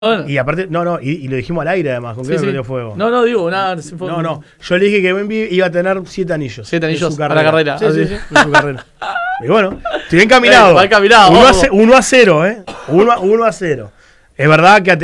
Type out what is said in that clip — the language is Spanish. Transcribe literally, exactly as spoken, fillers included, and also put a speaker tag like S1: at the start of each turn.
S1: Bueno.
S2: Y aparte, no, no, y, y lo dijimos al aire además, ¿con qué
S1: Sí,
S2: me
S1: sí.
S2: prendió fuego?
S1: No, no, digo, nada. se fue-
S2: No, no, yo le dije que Wemby iba a tener siete anillos.
S1: Siete
S2: en
S1: anillos
S2: su
S1: a la carrera.
S2: Sí,
S1: Ah,
S2: sí,
S1: sí.
S2: sí, en su carrera. Y bueno, estoy encaminado.
S1: Eh, va encaminado,
S2: uno
S1: vamos.
S2: a cero, ¿eh? uno a cero. Es verdad que